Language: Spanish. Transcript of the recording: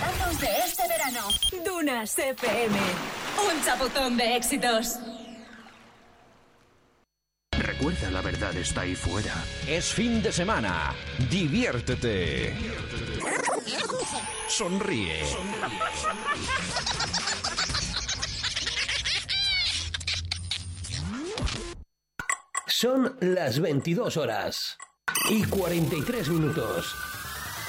hitazos de este verano. Dunas FM. Un chapuzón de éxitos. Recuerda, la verdad está ahí fuera. Es fin de semana. Diviértete. Sonríe. Son las 22 horas y 43 minutos.